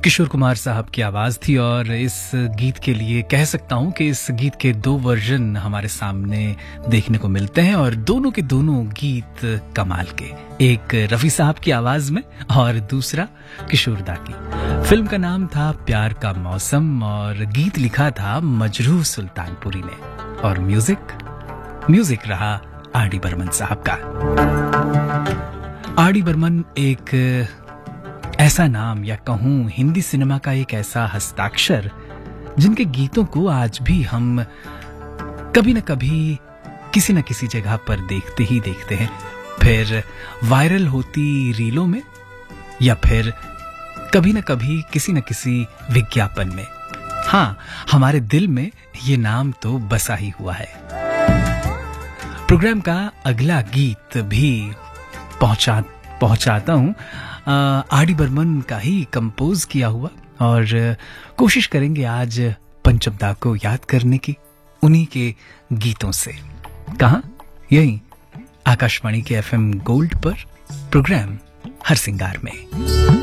किशोर कुमार साहब की आवाज थी और इस गीत के लिए कह सकता हूं कि इस गीत के 2 वर्जन हमारे सामने देखने को मिलते हैं और दोनों के दोनों गीत कमाल के। एक रफी साहब की आवाज में और दूसरा किशोर दा की। फिल्म का नाम था प्यार का मौसम और गीत लिखा था मजरूह सुल्तानपुरी ने और म्यूजिक रहा आर डी बर्मन साहब का। आर डी बर्मन एक ऐसा नाम या कहूं हिंदी सिनेमा का एक ऐसा हस्ताक्षर जिनके गीतों को आज भी हम कभी न कभी किसी न किसी जगह पर देखते ही देखते हैं, फिर वायरल होती रीलों में या फिर कभी न कभी किसी न किसी विज्ञापन में। हाँ, हमारे दिल में ये नाम तो बसा ही हुआ है। प्रोग्राम का अगला गीत भी पहुंचाता हूं आर डी बर्मन का ही कंपोज किया हुआ और कोशिश करेंगे आज पंचम दा को याद करने की उन्हीं के गीतों से। कहां? यही आकाशवाणी के FM गोल्ड पर प्रोग्राम हर सिंगार में।